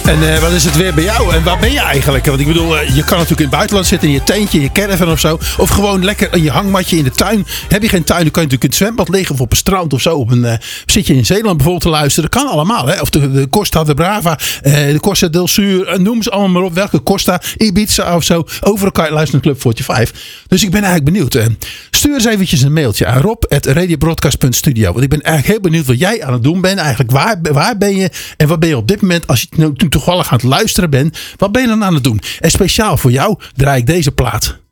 En wat is het weer bij jou? En waar ben je eigenlijk? Want ik bedoel, je kan natuurlijk in het buitenland zitten, in je tentje, in je caravan of zo. Of gewoon lekker in je hangmatje in de tuin. Heb je geen tuin, dan kan je natuurlijk in het zwembad liggen of op een strand of zo. Zit je in Zeeland bijvoorbeeld te luisteren. Dat kan allemaal. Hè? Of de Costa de Brava, de Costa del Sur. Noem ze allemaal maar op. Welke Costa, Ibiza of zo. Overal kan je luisteren naar Club 45. Dus ik ben eigenlijk benieuwd. Stuur eens eventjes een mailtje aan rob@radiobroadcast.studio. Want ik ben eigenlijk heel benieuwd wat jij aan het doen bent. Eigenlijk waar ben je en wat ben je op dit moment als je nu toevallig aan het luisteren bent. Wat ben je dan aan het doen? En speciaal voor jou draai ik deze plaat.